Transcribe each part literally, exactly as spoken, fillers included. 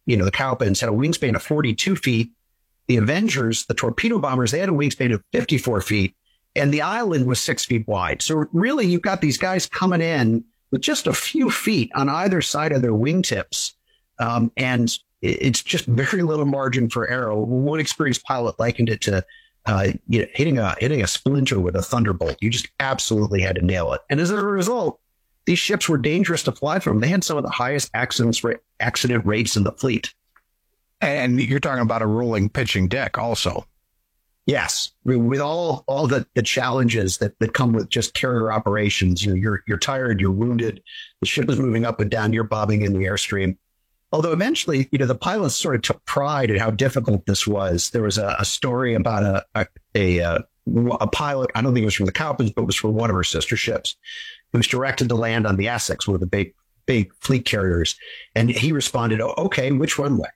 you know, the Cowpens had a wingspan of forty-two feet. The Avengers, the torpedo bombers, they had a wingspan of fifty-four feet, and the island was six feet wide. So really, you've got these guys coming in with just a few feet on either side of their wingtips. Um, and it's just very little margin for error. One experienced pilot likened it to uh, you know, hitting a hitting a splinter with a thunderbolt. You just absolutely had to nail it. And as a result, these ships were dangerous to fly from. They had some of the highest accidents ra- accident rates in the fleet. And you're talking about a rolling pitching deck also. Yes, with all all the, the challenges that, that come with just carrier operations. You know, you're you're tired, you're wounded, the ship is moving up and down, you're bobbing in the airstream. Although eventually, you know, the pilots sort of took pride in how difficult this was. There was a, a story about a a, a a a pilot. I don't think it was from the Cowpens, but it was from one of her sister ships. Who was directed to land on the Essex, one of the big big fleet carriers, and he responded, "Oh, okay, which runway?"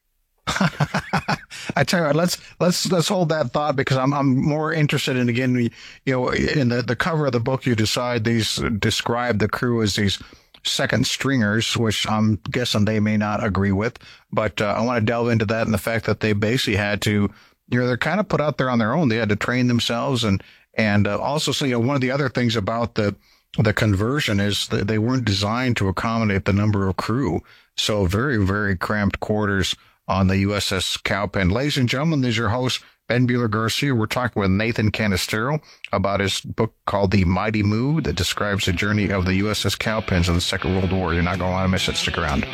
I tell you what, let's let's let's hold that thought, because I'm I'm more interested in, again, you know, in the, the cover of the book, you decide these describe the crew as these second stringers, which I'm guessing they may not agree with, but uh, I want to delve into that and the fact that they basically had to, you know, they're kind of put out there on their own. They had to train themselves, and and uh, also, so, you know, one of the other things about the the conversion is that they weren't designed to accommodate the number of crew, so very very cramped quarters on the U S S Cowpen. Ladies and gentlemen, this is your host, Ben Bueller Garcia. We're talking with Nathan Canistero about his book called The Mighty Move that describes the journey of the U S S Cowpens in the Second World War. You're not going to want to miss it. Stick around.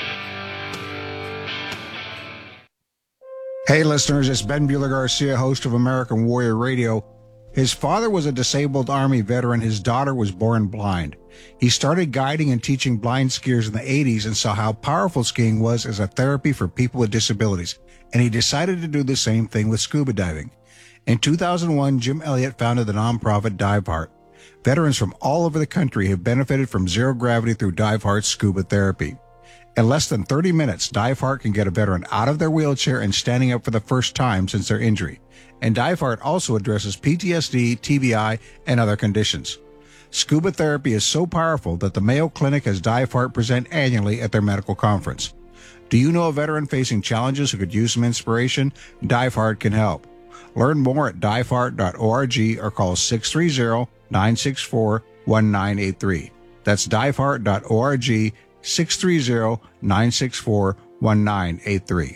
Hey, listeners, it's Ben Bueller Garcia, host of American Warrior Radio. His father was a disabled Army veteran. His daughter was born blind. He started guiding and teaching blind skiers in the eighties and saw how powerful skiing was as a therapy for people with disabilities, and he decided to do the same thing with scuba diving. In two thousand one, Jim Elliott founded the nonprofit Dive Heart. Veterans from all over the country have benefited from zero gravity through Dive Heart's scuba therapy. In less than thirty minutes, Dive Heart can get a veteran out of their wheelchair and standing up for the first time since their injury. And Dive Heart also addresses P T S D, T B I, and other conditions. Scuba therapy is so powerful that the Mayo Clinic has Dive Heart present annually at their medical conference. Do you know a veteran facing challenges who could use some inspiration? Dive Heart can help. Learn more at dive heart dot org or call six three zero, nine six four, one nine eight three. That's dive heart dot org, six three zero, nine six four, one nine eight three.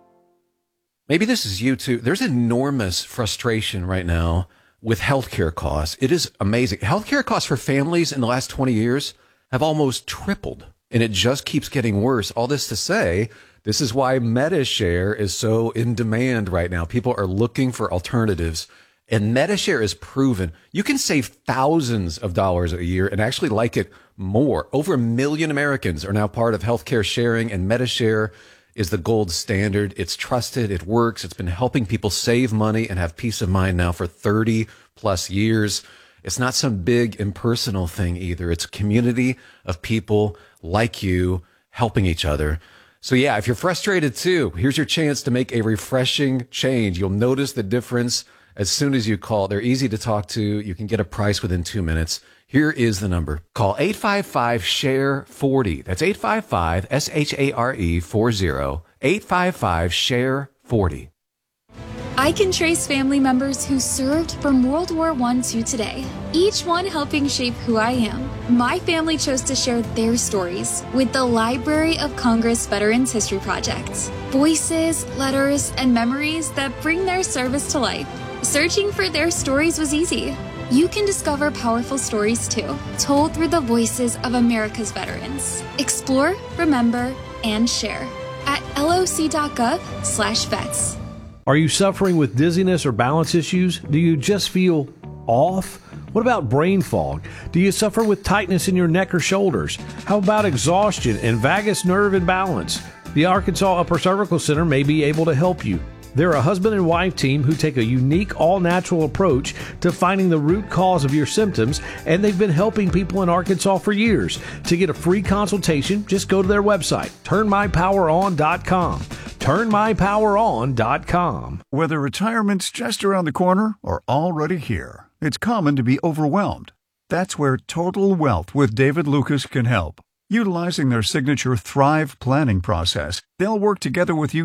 Maybe this is you too. There's enormous frustration right now with healthcare costs. It is amazing. Healthcare costs for families in the last twenty years have almost tripled, and it just keeps getting worse. All this to say, this is why MediShare is so in demand right now. People are looking for alternatives, and MediShare is proven. You can save thousands of dollars a year and actually like it more. Over a million Americans are now part of healthcare sharing, and MediShare is the gold standard. It's trusted. It works. It's been helping people save money and have peace of mind now for thirty plus years. It's not some big impersonal thing either. It's a community of people like you helping each other. So yeah, if you're frustrated too, here's your chance to make a refreshing change. You'll notice the difference as soon as you call. They're easy to talk to. You can get a price within two minutes. Here is the number. Call eight five five, S H A R E, forty. That's eight five five, S H A R E, forty. eight five five, S H A R E, forty. I can trace family members who served from World War One to today, each one helping shape who I am. My family chose to share their stories with the Library of Congress Veterans History Project. Voices, letters, and memories that bring their service to life. Searching for their stories was easy. You can discover powerful stories too, told through the voices of America's veterans. Explore, remember, and share at loc.gov slash vets. Are you suffering with dizziness or balance issues? Do you just feel off? What about brain fog? Do you suffer with tightness in your neck or shoulders? How about exhaustion and vagus nerve imbalance? The Arkansas Upper Cervical Center may be able to help you. They're a husband and wife team who take a unique, all-natural approach to finding the root cause of your symptoms, and they've been helping people in Arkansas for years. To get a free consultation, just go to their website, turn my power on dot com. turn my power on dot com. Whether retirement's just around the corner or already here, it's common to be overwhelmed. That's where Total Wealth with David Lucas can help. Utilizing their signature Thrive planning process, they'll work together with you